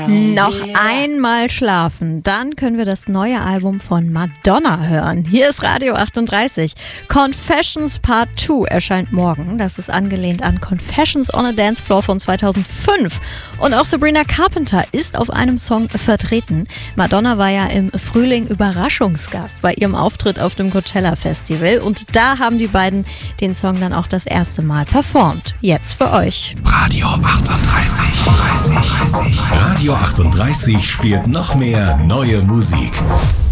Noch einmal schlafen, dann können wir das neue Album von Madonna hören. Hier ist Radio 38. Confessions Part 2 erscheint morgen. Das ist angelehnt an Confessions on a Dance Floor von 2005. Und auch Sabrina Carpenter ist auf einem Song vertreten. Madonna war ja im Frühling Überraschungsgast bei ihrem Auftritt auf dem Coachella Festival. Und da haben die beiden den Song dann auch das erste Mal performt. Jetzt für euch. Radio 38. Radio 38 spielt noch mehr neue Musik.